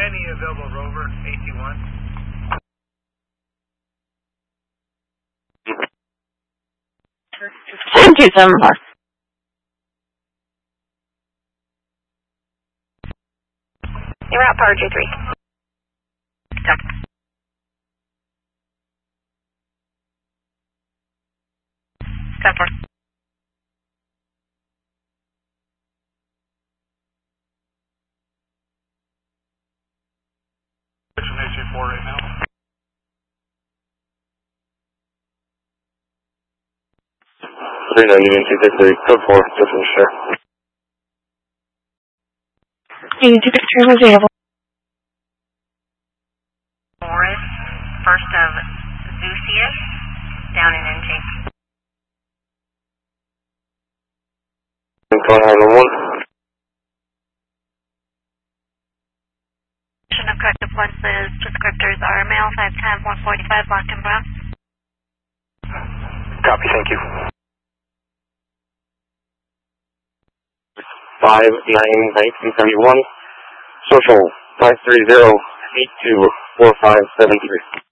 Any available rover, AT1. 7274. You're out, Power J3. Stop. Stop for. Position HA4 right now. Union 263, code 4, just to share. Union 263 available. Morris, first of Zucius, down in NG. Contact 1. Of corrective forces, descriptors are male, 5'10", 145, locked and brown. Copy, thank you. 5/9/1971, social 530-824573.